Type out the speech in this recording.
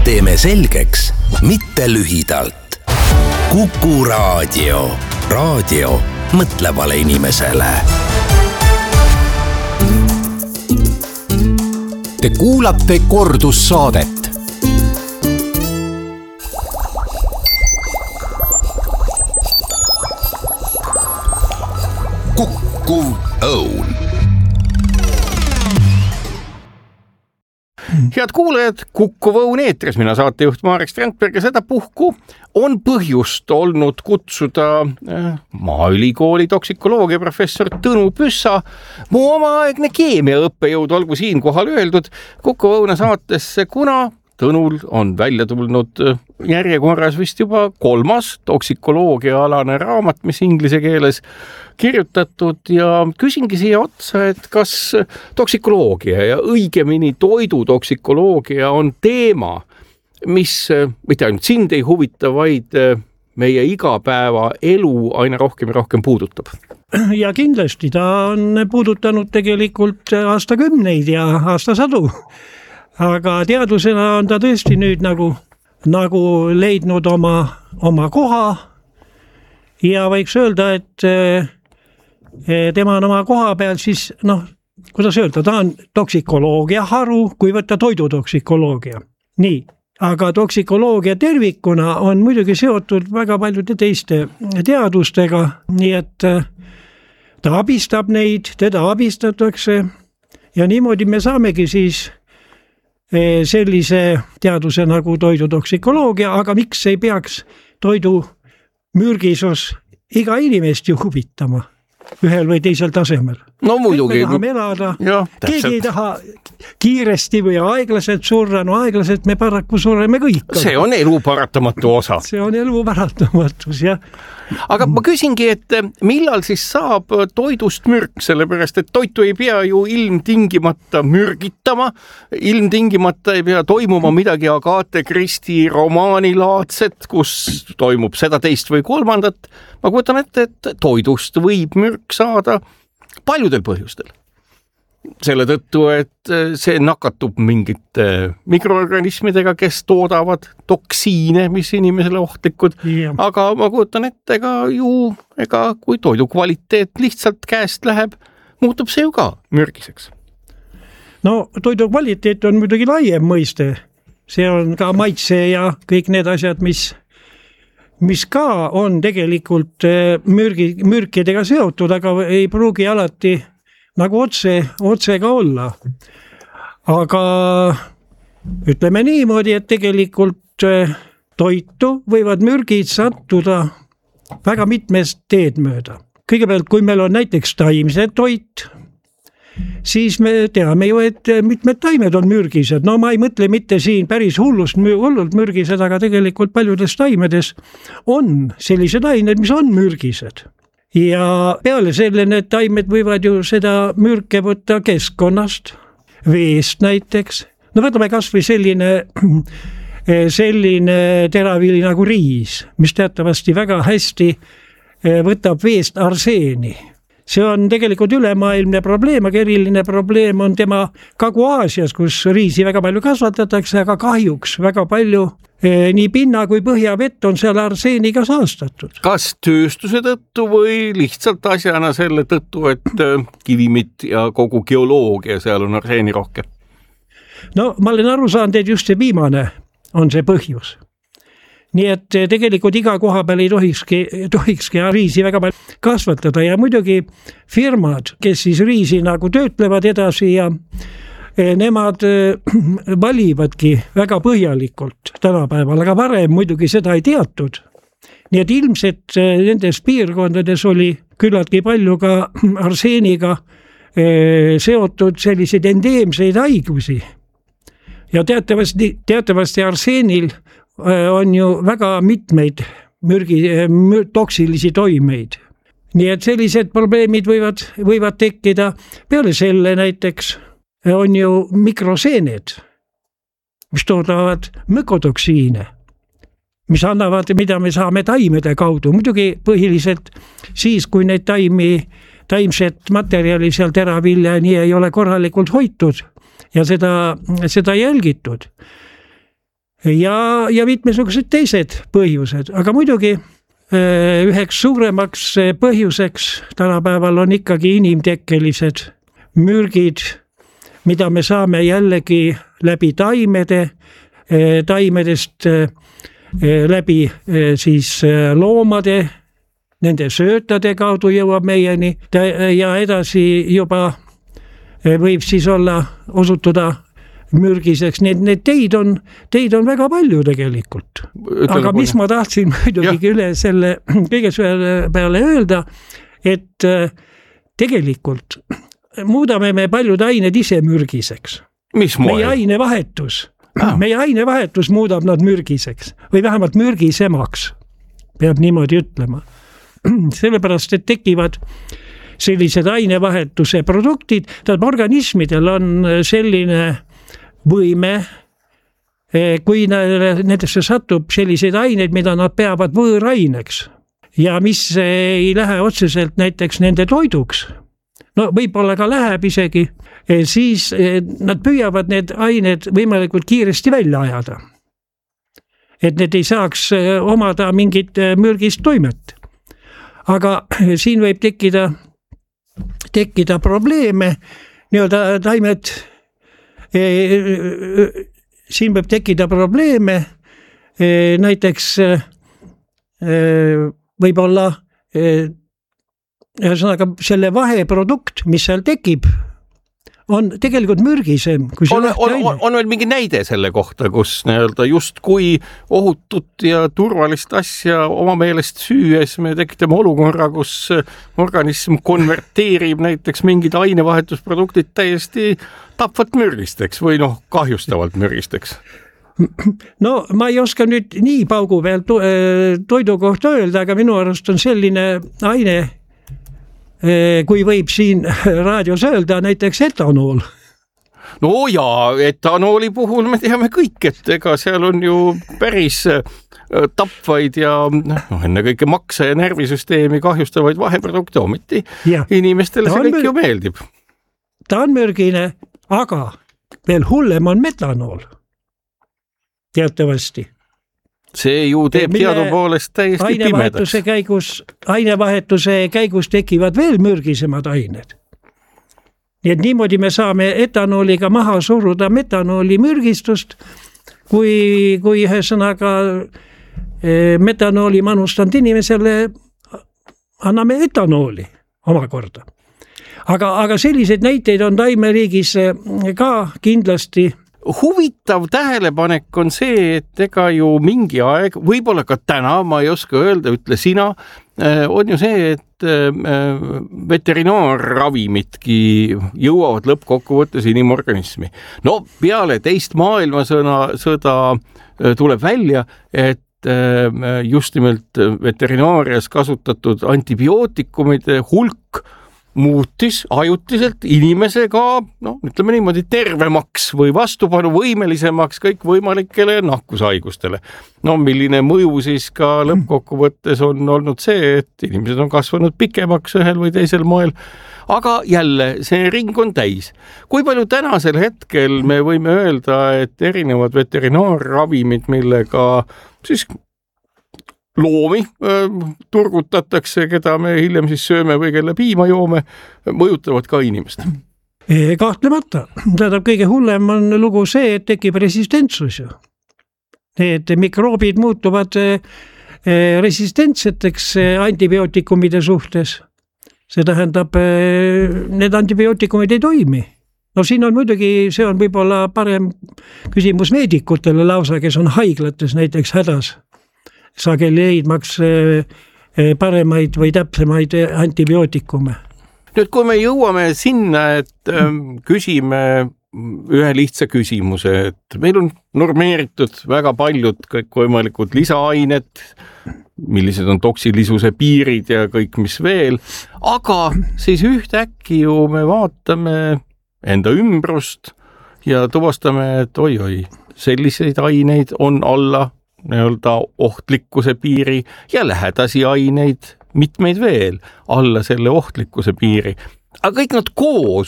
Teeme selgeks, mitte lühidalt. Kuku Raadio. Raadio mõtlevale inimesele. Te kuulate kordussaadet. Kuku Õun. Head kuulajad, Kuku Õun eetris, mina saatejuht Marek Strandberg ja seda puhku on põhjust olnud kutsuda Maaülikooli toksikoloogia professor Tõnu Püssa, mu omaaegne keemiaõppejõud, olgu siin kohal öeldud, Kuku Õuna saatesse, kuna Tõnul on välja tulnud järjekorras vist juba 3. toksikoloogia-alane raamat, mis inglise keeles kirjutatud ja küsingi siia otsa, et kas toksikoloogia ja õigemini toidutoksikoloogia on teema, mis mitte ainult sind ei huvita, vaid meie igapäeva elu aina rohkem ja rohkem puudutab? Ja kindlasti ta on puudutanud tegelikult aastakümneid ja aastasadu. Aga teadusena on ta tõesti nüüd nagu leidnud oma koha ja võiks öelda, et tema on oma koha peal siis, kuidas öelda, ta on toksikoloogia haru, kui võtta toidutoksikoloogia. Nii, aga toksikoloogia tervikuna on muidugi seotud väga paljude teiste teadustega, nii et ta abistab neid, teda abistatakse ja niimoodi me saamegi siis sellise teaduse nagu toidutoksikoloogia, aga miks ei peaks toidu mürgisus iga inimest ju huvitama ühel või teisel tasemel? No muidugi. Me tahame elada, keegi ei taha kiiresti või aeglaselt surra, aeglaselt me paraku surreme kõik. See on elu paratamatu osa. See on elu paratamatus, jah. Aga ma küsingi, et millal siis saab toidust mürk, sellepärast, et toitu ei pea ju ilmtingimata mürgitama, ilmtingimata ei pea toimuma midagi Agatha Christie romaanilaadset, kus toimub seda, teist või kolmandat. Ma kujutan ette, et toidust võib mürk saada paljudel põhjustel. Selle tõttu, et see nakatub mingite mikroorganismidega, kes toodavad toksiine, mis inimesele ohtlikud. Yeah. Aga ma kujutan ette, ega kui toidu kvaliteet lihtsalt käest läheb, muutub see ju ka mürgiseks. No toidu kvaliteet on muidugi laiem mõiste. See on ka maitse ja kõik need asjad, mis ka on tegelikult mürkidega seotud, aga ei pruugi alati nagu otse ka olla. Aga ütleme niimoodi, et tegelikult toitu võivad mürgid sattuda väga mitmest teed mööda. Kõigepealt, kui meil on näiteks taimse toit, siis me teame ju, et mitmed taimed on mürgised. No ma ei mõtle mitte siin päris hullult mürgised, aga tegelikult paljudes taimedes on sellised ained, mis on mürgised. Ja peale selle need taimed võivad ju seda mürke võtta keskkonnast, veest näiteks. No võtame kas või selline teravili nagu riis, mis teatavasti väga hästi võtab veest arseeni. See on tegelikult ülemaailmne probleem, aga eriline probleem on tema Kagu-Aasias, kus riisi väga palju kasvatatakse, aga kahjuks väga palju nii pinna kui põhjavett on seal arseeniga saastatud. Kas tööstuse tõttu või lihtsalt asjana selle tõttu, et kivimid ja kogu geoloogia seal on arseeni rohkem? No ma olen aru saanud, et just see viimane on see põhjus. Nii et tegelikult iga koha peal ei tohikski riisi väga palju kasvatada ja muidugi firmad, kes siis riisi nagu töötlevad edasi ja nemad valivadki väga põhjalikult tänapäeval, aga varem muidugi seda ei teatud. Nii et ilmselt nendes piirkondades oli küllaltki palju ka arseeniga seotud selliseid endeemseid haigusi. Ja teatavasti arseenil on ju väga mitmeid toksilisi toimeid. Nii et sellised probleemid võivad tekkida. Peale selle näiteks on ju mikroseened, mis toodavad mükotoksiine, mida me saame taimede kaudu. Muidugi põhiliselt siis, kui neid taimset materjali seal teravilja nii ei ole korralikult hoitud ja seda jälgitud. ja mitmesugused teised põhjused, aga muidugi üheks suuremaks põhjuseks tänapäeval on ikkagi inimtekkelised mürgid, mida me saame jällegi läbi taimedest, läbi siis loomade, nende söötade kaudu jõuab meieni ja edasi juba võib siis osutuda mürgiseks, need teid on väga palju tegelikult. Aga mis ma tahtsin muidugi üle selle kõige peale öelda, et tegelikult muudame me paljud ained ise mürgiseks. Mis moel? Meie ainevahetus muudab nad mürgiseks või vähemalt mürgisemaks, peab niimoodi ütlema. Sellepärast, et tekivad sellised ainevahetuse produktid, organismidel on selline võime, kui nendesse satub selliseid aineid, mida nad peavad võõraineks ja mis ei lähe otseselt näiteks nende toiduks, no võib-olla ka läheb isegi, siis nad püüavad need ained võimalikult kiiresti välja ajada. Et need ei saaks omada mingit mürgist toimet. Aga siin võib tekkida probleeme, nii-öelda taimed, siin võib tekkida probleeme, näiteks võib-olla ühesõnaga selle vaheprodukt, mis seal tekib, on tegelikult mürgisem. On veel mingi näide selle kohta, kus just kui ohutut ja turvalist asja oma meelest süües me tekitame olukorra, kus organism konverteerib näiteks mingid ainevahetusproduktid täiesti tapvat mürgisteks või kahjustavalt mürgisteks? No ma ei oska nüüd nii paugu peal toidu kohta öelda, aga minu arust on selline aine, kui võib siin raadios öelda, näiteks etanool. No jaa, etanooli puhul me teame kõik, et ega seal on ju päris tapvaid ja ennekõike maksa- ja närvisüsteemi kahjustavaid vaheprodukte, ometi inimestele see kõik ju meeldib. Ta on mürgine, aga veel hullem on metanool. Teatavasti. See ju teeb teadupoolest täiesti pimedaks. Ainevahetuse käigus tekivad veel mürgisemad ained. Nii et niimoodi me saame etanooliga maha suruda metanooli mürgistust, kui ühesõnaga metanooli manustanud inimesele anname etanooli omakorda. Aga selliseid näiteid on taimeriigis ka kindlasti. Huvitav tähelepanek on see, et ega ju mingi aeg, võib-olla ka täna, ma ei oska öelda, ütle sina, on ju see, et veterinaarravimitki jõuavad lõppkokkuvõttes inimorganismi. No peale teist maailmasõda tuleb välja, et just nimelt veterinaarias kasutatud antibiootikumide hulk muutis ajutiselt inimesega, ütleme niimoodi, tervemaks või vastupanuvõimelisemaks kõik võimalikele nakkushaigustele. Milline mõju siis ka lõppkokkuvõttes on olnud see, et inimesed on kasvanud pikemaks ühel või teisel moel. Aga jälle, see ring on täis. Kui palju tänasel hetkel me võime öelda, et erinevad veterinaarravimid, millega siis loomi turgutatakse, keda me hiljem siis sööme või kelle piima joome, mõjutavad ka inimest? Kahtlemata. Tähendab, kõige hullem on lugu see, et tekib resistentsus ju. Need mikroobid muutuvad resistentseteks antibiootikumide suhtes. See tähendab, need antibiootikumid ei toimi. Siin on muidugi, see on võib-olla parem küsimus meedikutele lausa, kes on haiglates näiteks hädas. Sageli leidmaks paremaid või täpsemaid antibiootikume. Nüüd, kui me jõuame sinna, et küsime ühe lihtsa küsimuse, et meil on normeeritud väga paljud kõik võimalikud lisaained, millised on toksilisuse piirid ja kõik mis veel, aga siis ühtäkki ju me vaatame enda ümbrust ja tuvastame, et oi, selliseid aineid on alla ohtlikkuse piiri ja lähedasi aineid mitmeid veel alla selle ohtlikkuse piiri. Aga kõik nad koos